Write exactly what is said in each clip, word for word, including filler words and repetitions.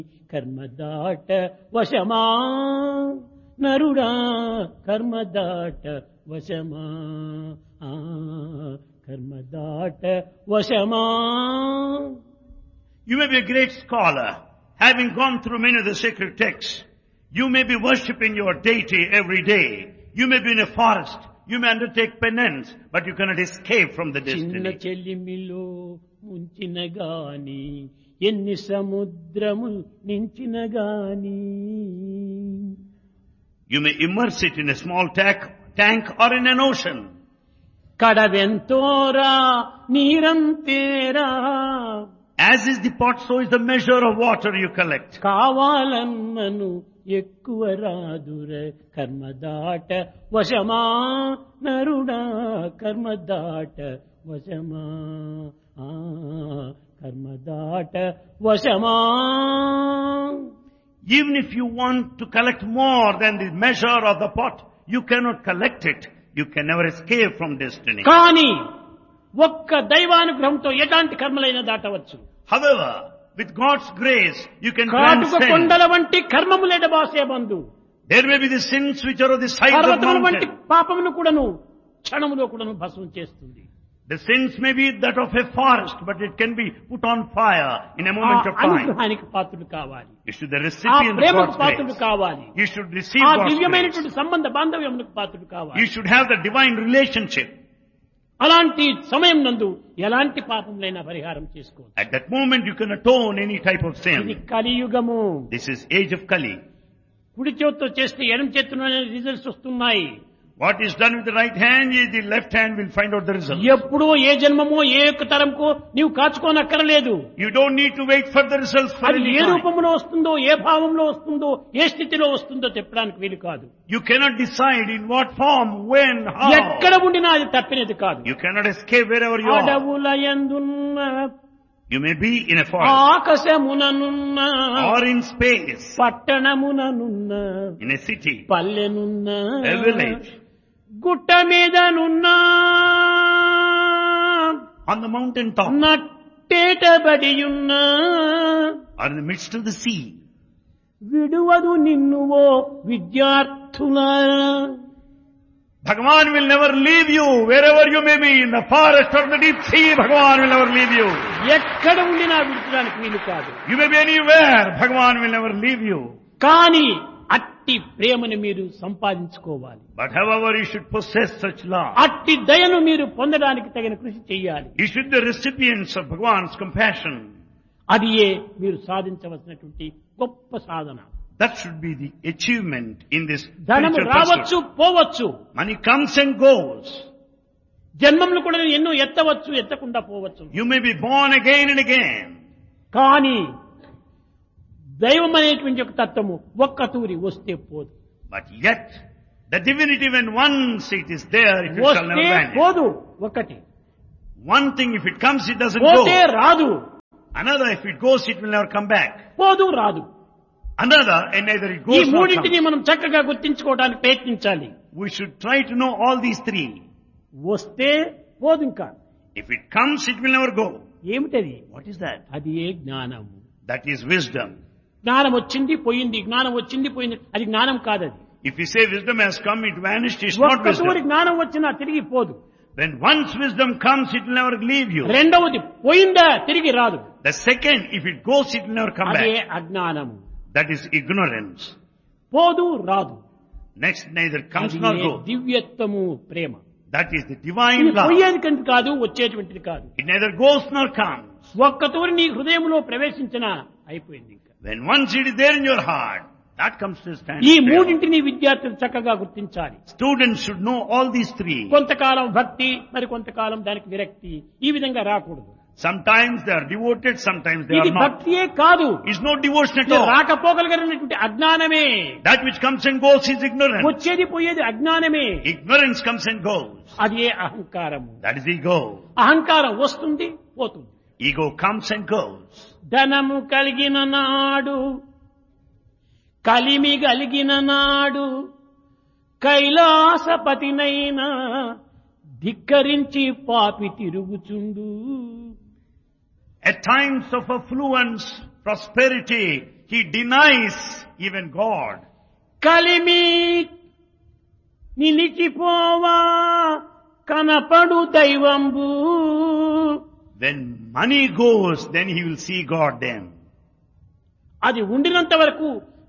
కర్మదాట వశమా నరుడా కర్మదాట వశమా కర్మదాట వశమా. You may be a great scholar, having gone through many of the sacred texts. You may be worshipping your deity every day. You may be in a forest. You may undertake penance, but you cannot escape from the చిన్న destiny. చెల్లిమిలో ముంచిన గాని ఎన్ని సముద్రములు నించిన గాని. You may immerse it in a small tank, tank or in an ocean. కడవెంతోరా నీరంతేరా. As is the pot, so is the measure of water you collect. కావాలన్నను ఎక్కువ రాదుర కర్మదాట వశమా నరుడా కర్మదాట వశమా కర్మదాట వశమా. Even if you want to collect more than the measure of the pot, you cannot collect it. You can never escape from destiny. కానీ ఒక్క దైవానుగ్రహంతో ఎలాంటి కర్మలైనా దాటవచ్చు. However, with God's grace, you can కాటుక transcend. కొండల వంటి కర్మములెడ బాసే బంధు. There may be the sins which are of the size of పర్వతముల వంటి mountain. పాపమును కూడాను క్షణములో కూడాను భస్మం చేస్తుంది. The sins may be that of a forest, but it can be put on fire in a ఆ moment of time. అనుగ్రహానికి పాత్రుడు కావాలి. You should be the ఆ recipient of ప్రేమకు God's పాత్రుడు grace. కావాలి. You should receive ఆ God's grace. దివ్యమైనటువంటి సంబంధ బాంధవ్యములకు పాత్రుడు కావాలి. You should have the divine relationship. అలాంటి సమయం నందు ఎలాంటి పాపములైనా పరిహారం చేసుకోవచ్చు. At that moment, you can atone any type of ఇది sin. కలియుగము. This is age of Kali. కుడి చేతితో చేస్తే ఎడమ చేతిలోనే రిజల్ట్స్ వస్తున్నాయి. What is done with the right hand, the left hand will find out the result. ఎప్పుడో ఏ జన్మమో ఏ యొక్క తరంకో నీవు కాచుకోనక్కరలేదు. You don't need to wait for the results for అది any ఏ time. రూపంలో వస్తుందో ఏ భావంలో వస్తుందో ఏ స్థితిలో వస్తుందో చెప్పడానికి వీలు కాదు. You cannot decide in what form, when, how. ఎక్కడ ఉండినా అది తప్పినది కాదు. You cannot escape wherever you are. అడవుల యందున్న You may be in a forest ఆకాశముననున్న or in space, పట్టణముననున్న in a city, పల్లెనున్న a village, గుట్ట మీదనున్న on the mountain top, నట్టేటబడియున్న or in the midst of the sea. విడువదు నిన్నువో విద్యార్థులారా. Bhagavan will never leave you wherever you may be, in the forest or in the deep sea. Bhagavan will never leave you. ఎక్కడ ఉండినా విడిచడానికి వీలు కాదు. You may be anywhere. Bhagavan will never leave you. కానీ అట్టి ప్రేమను మీరు సంపాదించుకోవాలి. But however, you should possess such love. అట్టి దయను మీరు పొందడానికి తగిన కృషి చేయాలి. You should be the recipients of Bhagavan's compassion. అది ఏ మీరు సాధించవలసినటువంటి గొప్ప సాధన. That should be the achievement in this ధనము spiritual రావచ్చు pursuit. పోవచ్చు. Money comes and goes. జన్మములు కూడా ఎన్నో ఎత్తవచ్చు ఎత్తకుండా పోవచ్చు. You may be born again and again. కానీ దైవం అనేటువంటి ఒక తత్వము ఒక్క తూరి వస్తే పోదు. But yet, the divinity, when once it is there, it shall వస్తే never vanish. పోదు ఒకటి. One thing, if it comes, it doesn't పోతే go. రాదు. Another, if it goes, it will never come back. పోదు రాదు. Another, and neither it ఈ goes nor మూడింటిని comes. మనం చక్కగా గుర్తించుకోవడానికి ప్రయత్నించాలి. We should try to know all these three. వస్తే పోదు ఇంకా. If it comes, it will never go. ఏమిటది? What is that? అది ఏ జ్ఞానము. That is wisdom. జ్ఞానం వచ్చింది పోయింది, జ్ఞానం వచ్చింది పోయింది, అది జ్ఞానం కాదది. If you say wisdom has come, it vanished, it's not ఒక్కసారి wisdom. జ్ఞానం వచ్చినా తిరిగి పోదు. When once wisdom comes, it will never leave you. రెండవది పోయిందా తిరిగి రాదు. The second, if it goes, it will never come అదే back. అజ్ఞానము. That is ignorance. పోదు రాదు. Next, neither comes అది nor A goes. దివ్యత్వము Prema. That is the divine ఇది love. పోయేది కాదు, వచ్చేటువంటిది కాదు. It neither goes nor comes. ఒక్కతూరి నీ హృదయంలో ప్రవేశించిన అయిపోయింది ఇంకా. When once it is there in your heart, that comes to stand. ఈ మూడింటిని విద్యార్థులు చక్కగా గుర్తించాలి. Students should know all these three. కొంతకాలం భక్తి, మరి కొంతకాలం దానికి విరక్తి, ఈ విధంగా రాకూడదు. Sometimes they are devoted, sometimes they ఇది are not. భక్తియే కాదు, It's no devotion at ఇది all. రాకపోగలిగినటువంటి అజ్ఞానమే. That which comes and goes is ignorance. వచ్చేది పోయేది అజ్ఞానమే. Ignorance comes and goes. అది ఏ అహంకారము. That is ego. అహంకారం వస్తుంది పోతుంది. Ego comes and goes. ధనము కలిగిన నాడు, కలిమి కలిగిన నాడు, కైలాసపతినైనా ధిక్కరించి పాపి తిరుగుచుండు. At times of affluence, prosperity, He denies even God. Kalimi నిలిచిపోవా కనపడు దైవంబు. When money goes, then he will see God then. అది ఉండినంత వరకు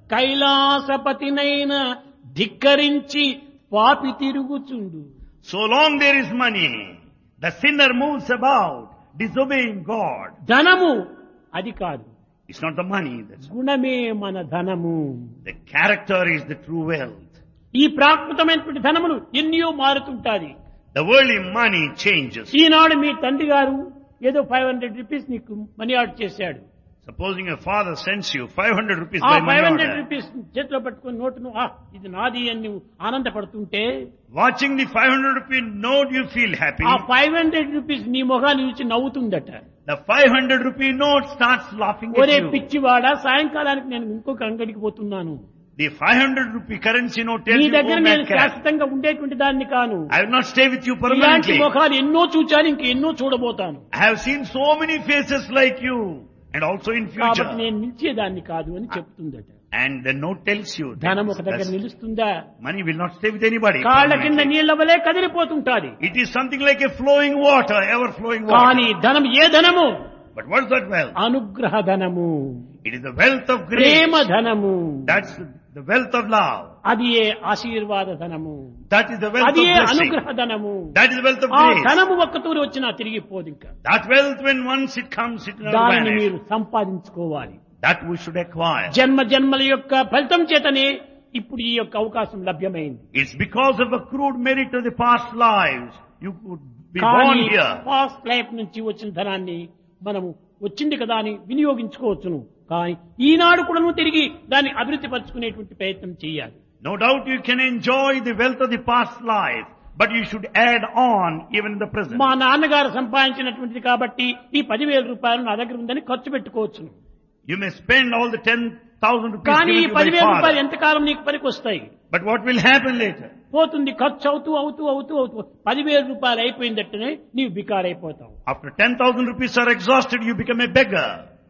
కైలాసపతినైన ధిక్కరించి పాపి తిరుగుచుండు. So long there is money, the sinner moves about, disobeying God. ధనము అది కాదు. It's not the money. That's గుణమే మన ధనము. the character is the true wealth. ఈ ప్రాకృతమైనటువంటి ధనములు ఎన్నో మారుతుంటాది. The worldly money changes. ఈనాడు మీ తండ్రి గారు ఏదో ఫైవ్ హండ్రెడ్ రూపీస్ నీకు మనీ ఆర్డర్ చేశాడు. Supposing a father sends you five hundred rupees ఆ by money five hundred order. Rupees చేతిలో పట్టుకుని నోటును ఆ ఇది నాది అని నువ్వు ఆనందపడుతుంటే Watching the five hundred rupee note, you feel happy. ఆ ఫైవ్ హండ్రెడ్ రూపీస్ నీ మొహాన్ని చూసి నవ్వుతుందట. The five hundred rupee note starts laughing ఒరే at you. పిచ్చివాడా, సాయంకాలానికి నేను ఇంకొక అంగడికి పోతున్నాను. The five hundred rupee currency note tells నీ you, దగ్గర oh నేను madcap, శాశ్వతంగా ఉండేటువంటి దాన్ని కాను. I will not stay with you ఇలాంటి permanently. ముఖాలు ఎన్నో చూచాను, ఇంక ఎన్నో చూడబోతాను. I have seen so many faces like you, and also in కాబట్టి future. నేను నిలిచేదాన్ని కాదు అని చెప్తుందట. And the note tells you ధనం that ఒక దగ్గర thus నిలుస్తుందా? money will not stay with anybody. కాళ్ళ కింద permanently. నీళ్ల వలె కదిలిపోతుంటాది. It is something like a flowing water, ever flowing water. కానీ ధనం ఏ ధనము? But what is that wealth? అనుగ్రహ ధనము, It is the wealth of grace. ప్రేమ ధనము. That's the wealth of love. అది ఏ ఆశీర్వాద ధనము, That is the wealth అది of ఏ blessing. అనుగ్రహ ధనము. That is the wealth of ఆ grace. ధనము ఒక్కతూరి వచ్చినా తిరిగిపోదు. ఇంకా That wealth, when once it comes, it will not దానిని vanish. మీరు సంపాదించుకోవాలి. That we should acquire. జన్మ జన్మల యొక్క ఫలితం చేతనే ఇప్పుడు ఈ యొక్క అవకాశం లభ్యమైంది. It's because of accrued merit of the past lives you could be born కానీ here. పాస్ట్ లైఫ్ నుంచి వచ్చిన ధనాన్ని మనము వచ్చింది కదా అని వినియోగించుకోవచ్చును. కానీ ఈనాడు కూడా నువ్వు తిరిగి దాన్ని అభివృద్ధి పరచుకునేటువంటి ప్రయత్నం చేయాలి. No doubt you can enjoy the wealth of the past life, but you should add on even the present. మా నాన్నగారు సంపాదించినటువంటిది కాబట్టి ఈ పదివేల రూపాయలు నా దగ్గర ఉందని ఖర్చు పెట్టుకోవచ్చును. You may spend all the ten thousand rupees కానీ given ఈ to you by పదివేల రూపాయలు father. ఎంతకాలం నీకు పనికి వస్తాయి? But what will happen later? పోతుంది, ఖర్చు అవుతూ అవుతూ అవుతూ అవుతూ పదివేల రూపాయలు అయిపోయిందట్టనే నీవు బికారైపోతావు. After ten thousand rupees are exhausted, you become a beggar.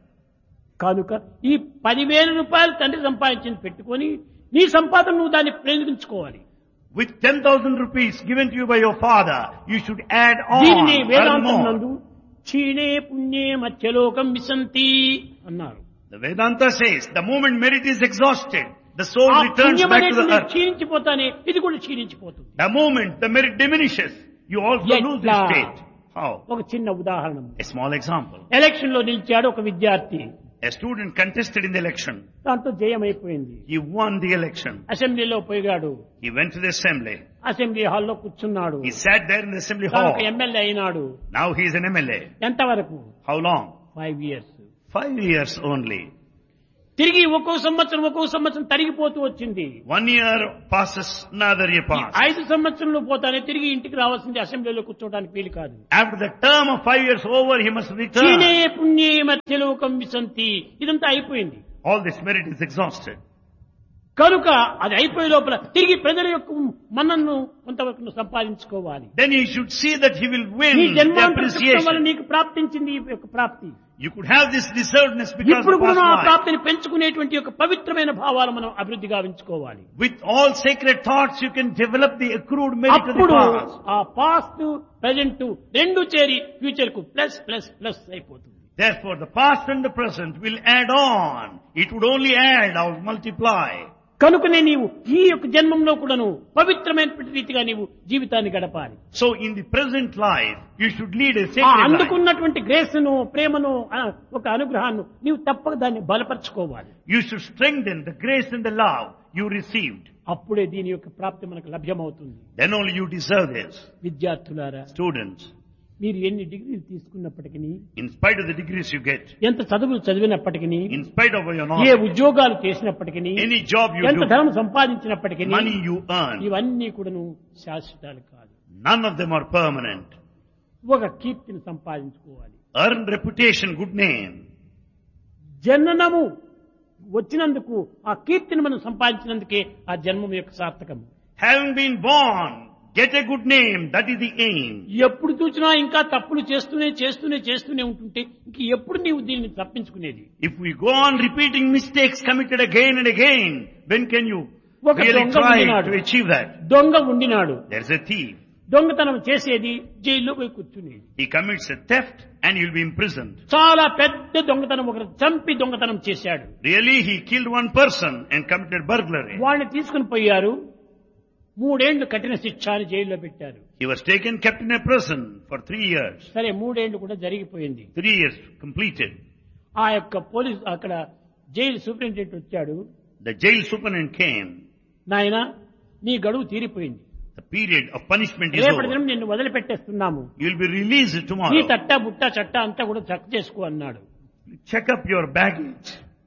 కనుక ఈ పదివేల రూపాయలు తండ్రి సంపాదించింది పెట్టుకొని నీ సంపాదన నువ్వు దాన్ని ప్రయోగించుకోవాలి. With ten thousand rupees given to you by your father, you should add on, దీనిని earn వేదాంతం more. నందు క్షీణే పుణ్యే మధ్యలోకం విశంతి అన్నారు. The Vedanta says, the moment merit is exhausted, the soul ఆ returns పుణ్యం back to the అనేటువంటి earth. క్షీణించిపోతానే ఇది కూడా క్షీణించిపోతుంది. The moment the merit diminishes, you also Yet lose the la- state. How? ఒక చిన్న ఉదాహరణ. A small example. ఎలక్షన్ లో నిలిచాడు ఒక విద్యార్థి. A student contested in the election. దాంతో జయమైపోయింది. He won the election. అసెంబ్లీలో పోయాడు. He went to the assembly. Assembly హాల్లో కూర్చున్నాడు. He sat there in the assembly తాను hall. ఒక ఎమ్మెల్యే అయినాడు. Now he is an M L A. ఎంతవరకు? How long? Five years. Five years only. తిరిగి ఒక్కో సంవత్సరం ఒక్కో సంవత్సరం తరిగిపోతూ వచ్చింది. One year passes, another year ఈ passes. ఐదు సంవత్సరంలో పోతానే తిరిగి ఇంటికి రావాల్సింది, అసెంబ్లీలో కూర్చోవడానికి వీలు కాదు. After the term of five years over, he must క్షీణే return. పుణ్యే మధ్యలోకం విశంతి, ఇదంతా అయిపోయింది. All this merit is exhausted. కనుక అది అయిపోయే లోపల తిరిగి ప్రజల యొక్క మన్నను కొంతవరకు నువ్వు సంపాదించుకోవాలి. Then he should see that he will win నీ the జన్మాంతర సుఖం వల్ల appreciation. నీకు ప్రాప్తించింది ఈ యొక్క ప్రాప్తి. You could have this deservedness because ఇప్పుడు of కూడా past ఆ life. ప్రాప్తిని పెంచుకునేటువంటి యొక్క పవిత్రమైన భావాలు మనం అభివృద్ధి గావించుకోవాలి. With all sacred thoughts, you can develop the accrued merit of the అప్పుడు past. ఆ పాస్ట్ ప్రజెంట్ రెండు చేరి ఫ్యూచర్ కు ప్లస్ ప్లస్ ప్లస్ అయిపోతుంది. Therefore, the past and the present will add on. It would only add or multiply. కనుకనే నీవు ఈ యొక్క జన్మంలో కూడాను పవిత్రమైనటువంటి రీతిగా నీవు జీవితాన్ని గడపాలి. So, in the present life, you should lead a ఆ sacred life. అందుకున్నటువంటి గ్రేస్ను, ప్రేమను, ఆ, ఒక అనుగ్రహాన్ని నీవు తప్పక దాన్ని బలపరచుకోవాలి. You should strengthen the grace and the love you received. అప్పుడే దీని యొక్క ప్రాప్తి మనకు లభ్యమవుతుంది. Then only you deserve this. విద్యార్థులారా, Students, మీరు ఎన్ని డిగ్రీలు తీసుకున్నప్పటికీ, in spite of the degrees you get, ఎంత చదువులు చదివినప్పటికీ, in spite of your A knowledge, ఉద్యోగాలు చేసినప్పటికీ, any job you ఎంత do, ధనం సంపాదించినప్పటికీ, money you earn, ఇవన్నీ కూడాను శాశ్వతాలు కాదు. none of them are permanent. ఒక కీర్తిని సంపాదించుకోవాలి. Earn reputation, good name. జననము వచ్చినందుకు ఆ కీర్తిని మనం సంపాదించినందుకే ఆ జన్మం యొక్క సార్థకము. Having been born, Get a good name. That is the aim. ఎప్పుడు చూసినా ఇంకా తప్పులు చేస్తూనే చేస్తూనే చేస్తూనే ఉంటుంటే ఇంక ఎప్పుడు నీవు దీన్ని తప్పించుకునేది? If we go on repeating mistakes committed again and again, when can you ఒక really దొంగ try ఉండినాడు. to achieve that? దొంగ ఉండినాడు. There's a thief. దొంగతనం చేసేది జైల్లో పోయి కూర్చునేది. He commits a theft and he'll be imprisoned. చాలా పెద్ద దొంగతనం, ఒకరు చంపి దొంగతనం చేశాడు. Really, he killed one person and committed burglary. వాళ్ళని తీసుకుని పోయారు. మూడేళ్లు కఠిన శిక్ష అని జైల్లో పెట్టారు. He was taken, kept in a prison for three years. సరే, మూడేళ్లు కూడా జరిగిపోయింది. Three years completed. ఆ యొక్క పోలీస్ అక్కడ జైలు సూపరింటెండెంట్ వచ్చాడు. The jail superintendent came. నాయన, నీ గడువు తీరిపోయింది. The period of punishment is రేపటి over. దినం నిన్ను వదిలిపెట్టేస్తున్నాము. You will be released నీ tomorrow. తట్ట బుట్ట చట్ట అంతా కూడా చెక్ చేసుకో అన్నాడు. Check up your baggage.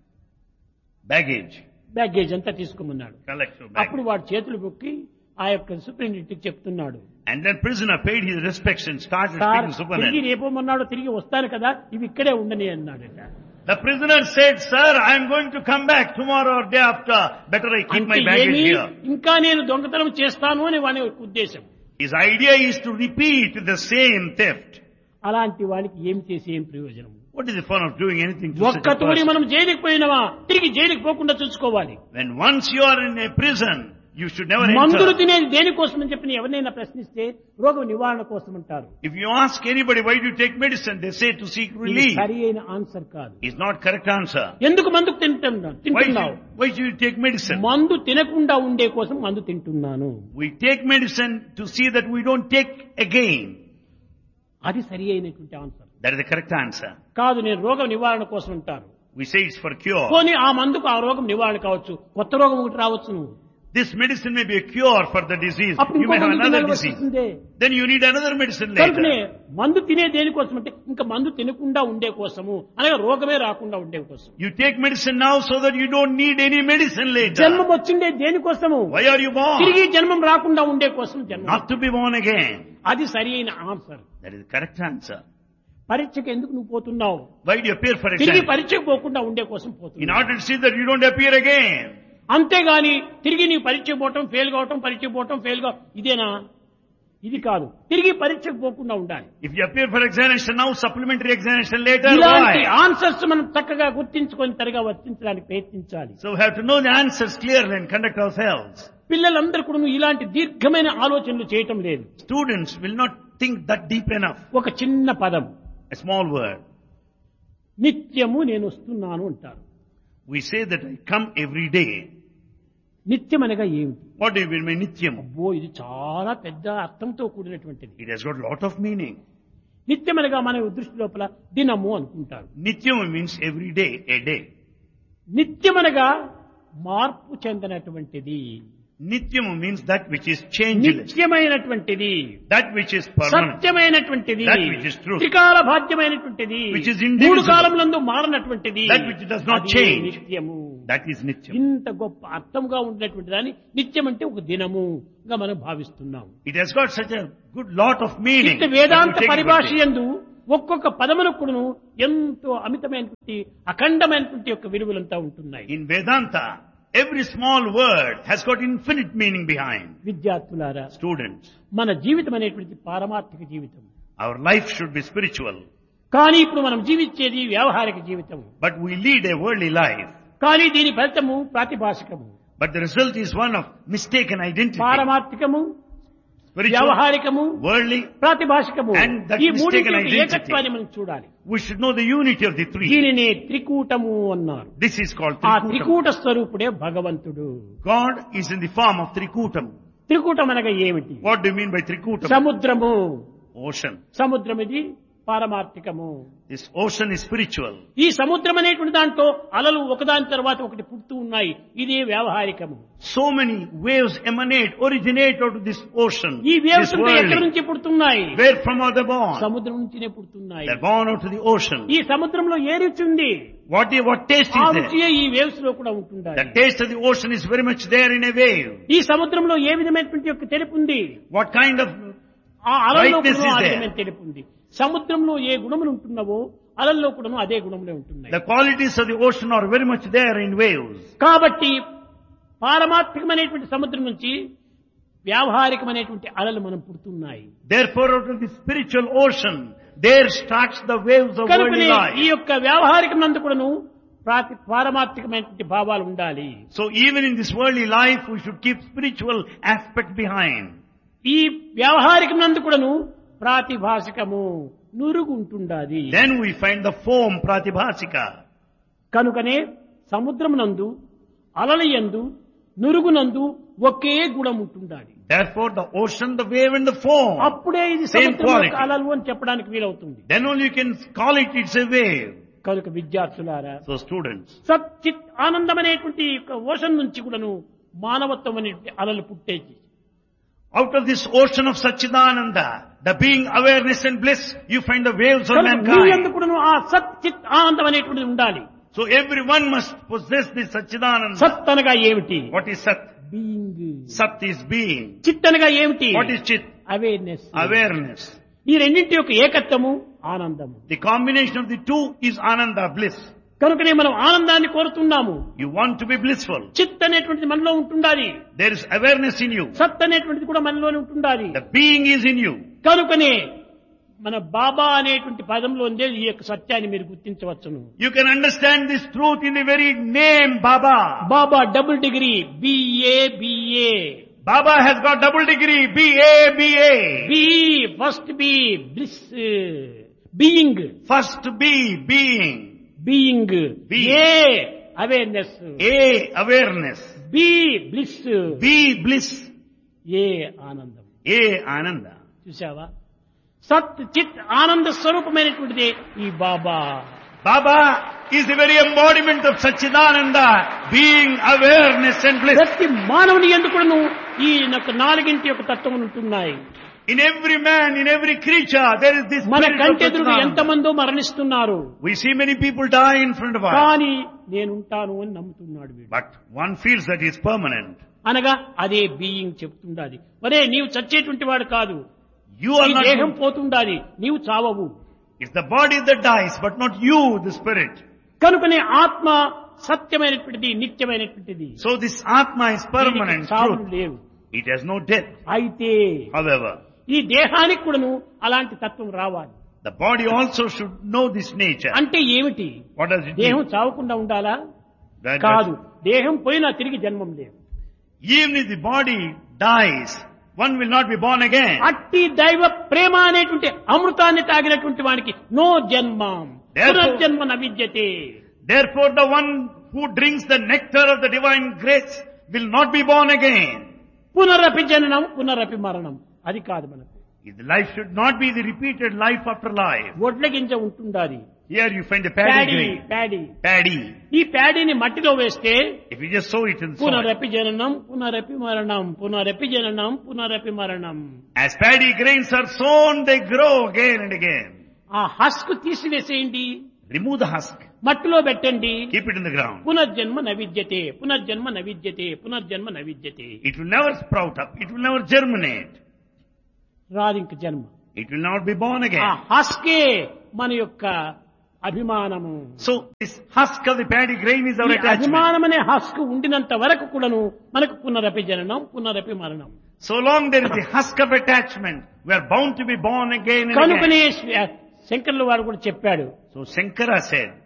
Baggage. Baggage అంతా తీసుకోమన్నాడు. Collect your అప్పుడు baggage. వాడు చేతులు బొక్కి ఆ యొక్క సూపరింటెండెంట్ చెప్తున్నాడు, And then prisoner paid his respects and started sir speaking to తిరిగి superintendent. రేపోమన్నాడు, తిరిగి వస్తాను కదా, ఇవి ఇక్కడే ఉండని అన్నాడట. The prisoner said, sir, I am going to come back tomorrow or day after. Better I keep my అంటే baggage ఏమి, here. ఇంకా నేను దొంగతనం చేస్తాను అని వాని యొక్క ఉద్దేశం. His idea is to repeat the same theft. అలాంటి వానికి ఏం చేసి ఏం ప్రయోజనం? What is the fun of doing anything to such ఒక్క a తూరి person? మనం జైలుకి పోయినవా తిరిగి జైలుకి పోకుండా చూసుకోవాలి. When once you are in a prison, you should never మందులు enter. తినేది దేనికోసం అని చెప్పి ఎవరినైనా ప్రశ్నిస్తే రోగం నివారణ కోసం అంటారు. If you ask anybody why do you take medicine, they say to seek ఇది relief. సరి అయిన ఆన్సర్ కాదు. It's not correct answer. ఎందుకు మందుకు తింటున్నా Why తింటున్నావు? should, why should you take medicine? మందు తినకుండా ఉండే కోసం మందు తింటున్నాను. We take medicine to see that we don't take again. అది సరి అయినటువంటి answer That is the correct answer. కాదు. నేను రోగం నివారణ కోసం అంటారు. We say it's for cure. పోనీ ఆ మందుకు ఆ రోగం నివారణ కావచ్చు, కొత్త రోగం ఒకటి రావచ్చు. నువ్వు This medicine may be a cure for the disease. అప్పుడు You ఇంకో may have మందు another తినాల్సి disease. వస్తుందే. Then you need another medicine కనుకనే later. మందు తినే దేనికోసం అంటే ఇంకా మందు తినకుండా ఉండే కోసము, అనగా రోగమే రాకుండా ఉండే కోసం. You take medicine now so that you don't need any medicine later. జన్మం వచ్చిండే దేనికోసము? Why are you born? తిరిగి జన్మం రాకుండా ఉండే కోసం జన్మ. Not to be born again. అది సరి అయిన answer. That is the correct answer. పరీక్షకు ఎందుకు నువ్వు పోతున్నావు? Why do you appear for తిరిగి exam? పరీక్షకు పోకుండా ఉండే కోసం In పోతున్నావు. order to see that you don't appear again. అంతేగాని తిరిగి నీ పరీక్ష పోవటం, ఫెయిల్ కావటం, పరీక్ష పోవటం, ఫెయిల్ కావటం ఇదేనా? ఇది కాదు. తిరిగి పరీక్షకు పోకుండా ఉండాలి. If you appear for examination now, supplementary examination later, ఇలాంటి why? ఆన్సర్స్ మనం చక్కగా గుర్తించుకొని తరగా వర్తించడానికి ప్రయత్నించాలి. So we have to know the answers clearly and conduct ourselves. పిల్లలందరూ కూడా ఇలాంటి దీర్ఘమైన ఆలోచనలు చేయటం లేదు. Students will not think that deep enough. ఒక చిన్న పదం, A small word. నిత్యము నేను వస్తున్నాను అంటారు. We say that I come every day. నిత్యం అనగా ఏమిటి? What do you mean by nityam? అబ్బో, ఇది చాలా పెద్ద అర్థంతో కూడినటువంటిది. It has got a lot of meaning. నిత్యం అనగా మన దృష్టి లోపల దినము అనుకుంటారు. Nityam means every day, a day. నిత్యం అనగా మార్పు చెందినటువంటిది, Nityam means that which is changeless, నిత్యమైనటువంటిది, that which is permanent, సత్యమైనటువంటిది, That which is true. త్రికాల భాగ్యమైనటువంటిది, Which is indivisible. మూడు కాలములందు మారనటువంటిది, That which does not అది change. నిత్యము. that is nityam. ఇంత గొప్ప అర్థంగా ఉండేటువంటి దాన్ని నిత్యం అంటే ఒక దినముగా మనం భావిస్తున్నాం. It has got such a good lot of meaning. ఇంత that వేదాంత we take పరిభాష every day. యందు ఒక్కొక్క పదమునకును ఎంతో అమితమైనటువంటి అఖండమైనటువంటి యొక్క విలువలంతా ఉంటున్నాయి. In Vedanta, every small word has got infinite meaning behind. విద్యార్థులారా, Students, మన జీవితం అనేటువంటి పారమార్థిక జీవితం. our life should be spiritual, కానీ ఇప్పుడు మనం జీవించేది వ్యావహారిక జీవితం. but we lead a worldly life. కానీ దీని ఫలితము ప్రాతిభాషికము. But the result is one of mistaken identity. పారమార్థికము, Spiritual, వ్యావహారికము, worldly, ప్రాతిభాషికము. And that ఈ mistaken మూడింటి యొక్క identity. ఏకత్వాన్ని మనం చూడాలి. we should know the unity of the three. దీనిని త్రికూటము అన్నారు. This is called ఆ Trikutam. త్రికూట స్వరూపుడే భగవంతుడు. God is in the form of Trikutam. త్రికూటం అనగా ఏమిటి? What do you mean by Trikutam? సముద్రము. Ocean. సముద్రం ఇది పారమార్థికము. This ocean is spiritual. ఈ సముద్రం అనేటువంటి దాంట్లో అలలు ఒకదాని తర్వాత ఒకటి పుడుతూ ఉన్నాయి. ఇదే వ్యావహారికము. So many waves emanate, originate out of this ocean. ఈ వేవ్స్ This ఎక్కడి world. నుంచి పుడుతున్నాయి? Where from are they born? సముద్రం నుంచినే పుడుతున్నాయి. They're born out of the ocean. ఈ సముద్రంలో ఏ రుచి ఉంది? What, what taste ఆ is there? రుచియే ఈ వేవ్స్ లో కూడా ఉంటుండాలి. The taste of the ocean is very much there in a wave. ఈ సముద్రంలో ఏ విధమైనటువంటి యొక్క తెలుపు ఉంది? What kind of ఆ అలల్లో Brightness కూడా is ఆ there. విధమైన తెలుపు ఉంది. సముద్రంలో ఏ గుణములు ఉంటున్నావో అలల్లో కూడా అదే గుణములే ఉంటున్నాయి. the qualities of the ocean are very much there in waves. కాబట్టి పారమార్థికమైనటువంటి సముద్రం నుంచి వ్యావహారికమైనటువంటి అలలు మనం పుడుతున్నాయి. Therefore, out of the spiritual ocean, there starts the waves of worldly కనుకనే ఈ life. యొక్క వ్యావహారికమందు కూడాను ప్రాతి పారమార్థికమైనటువంటి భావాలు ఉండాలి. So even in this worldly life, we should keep spiritual aspect behind. ఈ వ్యావహారికమందు కూడాను ప్రాతిభాషికము నురుగు ఉంటుండాది. Then we find the foam pratibhasika. కనుకనే సముద్రమునందు అలలయందు నురుగునందు ఒకే గుణం ఉంటుండాలి. Therefore, the ocean, the wave and the foam, అప్పుడే ఇది same సముద్రం quality. యొక్క అలలు అని చెప్పడానికి వీలవుతుంది. Then only you can call it, it's a wave. కనుక విద్యార్థులారా, So students, సత్ చిత్ ఆనందం అనేటువంటి యొక్క ఓషన్ నుంచి కూడాను మానవత్వం అనేటువంటి అలలు పుట్టేది. out of this ocean of Satchidananda, the being awareness and bliss, you find the waves of కనుక మీ mankind. యందు కూడాను ఆ సత్ చిత్ ఆనందం అనేటువంటిది ఉండాలి. So everyone must possess this Satchidananda. సత్ అనగా ఏమిటి? What is Sat? Being. Sat is being. చిత్ అనగా ఏమిటి? What is Chit? Awareness. Awareness. ఈ రెండింటి యొక్క ఏకత్వము ఆనందము. The combination of the two is Ananda, bliss. కనుకనే మనం ఆనందాన్ని కోరుతున్నాము. You want to be blissful. చిత్ అనేటువంటిది మనలో ఉంటుండాలి. There is awareness in you. సత్ అనేటువంటిది కూడా మనలోనే ఉంటుండాలి. The being is in you. కనుకనే మన బాబా అనేటువంటి పదంలో ఉండే ఈ యొక్క సత్యాన్ని మీరు గుర్తించవచ్చును. You can understand this truth in the very name Baba. Baba double degree BA BA. Baba has got double degree, B A, B A. B first B bliss being. First B, being. Being. Being. A awareness. A, awareness. B bliss. B, bliss. ఏ ఆనందం. A, Ananda. చూసావా? సత్ చిత్ ఆనంద స్వరూపమైనటువంటిదే ఈ బాబా. Baba is the very embodiment of Satchidananda, being awareness and bliss. ప్రతి మానవుని యందు కూడాను ఈ యొక్క నాలుగింటి యొక్క తత్వం ఉంటున్నాయి. In every man, in every creature, there is this మన spirit of కంటెదురుగా Satchidananda. ఎంతమందో మరణిస్తున్నారు. We see many people die in front of us. కానీ నేనుంటాను అని నమ్ముతున్నాడు వీడు. But one feels that he is permanent. అనగా అదే బీయింగ్ చెప్తుండాలి. మరే నీవు చచ్చేటువంటి వాడు కాదు. You are ఈ not. దేహం పోతుండాలి, నీవు చావవు. It's the body that dies, but not you, the spirit. కనుకనే ఆత్మ సత్యమైనటువంటిది, నిత్యమైనటువంటిది. So this Atma is permanent, దీనికి చావులు truth. లేవు. It has no death. అయితే However, ఈ దేహానికి కూడాను అలాంటి తత్వం రావాలి. the body also should know this nature. అంటే ఏమిటి? What does it దేహం mean? చావకుండా ఉండాలా? That- కాదు. దేహం పోయినా తిరిగి జన్మం లేదు. Even if the body dies, one will not be born again. అట్టి దైవ ప్రేమ అనేటువంటి అమృతాన్ని తాగినటువంటి వానికి నో జన్మం Therefore- పునర్జన్మ నవిద్యతే. Therefore, the one who drinks the nectar of the divine grace will not be born again. పునరపి జననం పునరపి మరణం. అది కాదు మనకు. The life should not be the repeated life after life. వడ్ల గింజ ఉంటుండాలి. Here you find the paddy paddy grain. Paddy. Paddy. ఈ ప్యాడీని మట్టిలో వేస్తే If you just sow it in soil. పునరపి జననం పునరపి మరణం పునరపి జననం పునరపి మరణం. As paddy grains are sown, they grow again and again. ఆ హస్క్ తీసివేసేయండి, Remove the husk. మట్టిలో పెట్టండి. Keep it in the ground. పునర్జన్మ నవిద్యతే పునర్జన్మ నవిద్యతే పునర్జన్మ నవిద్యతే. It will never sprout up. It will never germinate. రాదింక జన్మ. It will not be born ఆ again. హస్కే మన యొక్క అభిమానము. So this husk of the paddy grain is our ఈ attachment. అభిమానం అనే హస్క్ ఉండినంత వరకు కూడాను మనకు పునరపి జననం పునరపి మరణం. So long there is the husk of attachment, we are bound to be born again and again. కనుకనే శంకర్ల వారు కూడా చెప్పాడు. So Shankara said,